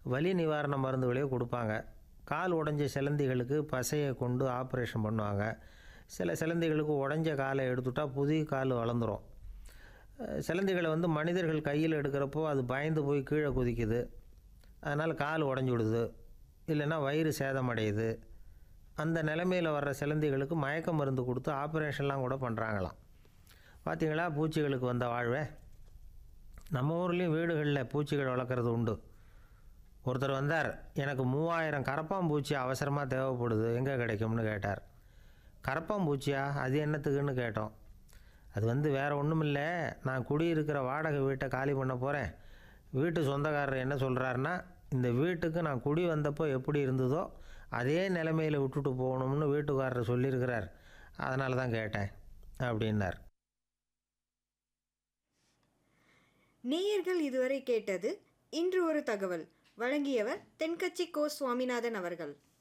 வலி நிவாரண மருந்துகளையோ கொடுப்பாங்க. கால் உடைஞ்ச சிலந்திகளுக்கு பசையை கொண்டு ஆப்ரேஷன் பண்ணுவாங்க. சில சிலந்திகளுக்கு உடைஞ்ச காலை எடுத்துட்டா புதிய கால் வளர்ந்துடும். சிலந்திகளை மனிதர்கள் கையில் எடுக்கிறப்போ அது பயந்து போய் கீழே குதிக்குது. அதனால் கால் உடஞ்சி விடுது, இல்லைன்னா வயிறு சேதமடையுது. அந்த நிலைமையில் வர்ற சிலந்திகளுக்கு மயக்க மருந்து கொடுத்து ஆப்ரேஷன்லாம் கூட பண்ணுறாங்களாம். பார்த்தீங்களா பூச்சிகளுக்கு வந்த வாழ்வே. நம்ம ஊர்லேயும் வீடுகளில் பூச்சிகள் வளர்க்குறது உண்டு. ஒருத்தர் வந்தார், எனக்கு 3000 கரப்பாம்பூச்சி அவசரமாக தேவைப்படுது, எங்கே கிடைக்கும்னு கேட்டார். கரப்பாம்பூச்சியா, அது என்னத்துக்குன்னு கேட்டோம். அது வேறு ஒன்றும் இல்லை, நான் குடியிருக்கிற வாடகை வீட்டை காலி பண்ண போகிறேன். வீட்டு சொந்தக்காரர் என்ன சொல்கிறாருன்னா, இந்த வீட்டுக்கு நான் குடி வந்தப்போ எப்படி இருந்ததோ அதே நிலைமையில் விட்டுட்டு போகணும்னு வீட்டுக்காரர் சொல்லியிருக்கிறார், அதனால தான் கேட்டேன் அப்படின்னார். நேயர்கள் இதுவரை கேட்டது இன்று ஒரு தகவல். வழங்கியவர் தென்கட்சி கோ சுவாமிநாதன் அவர்கள்.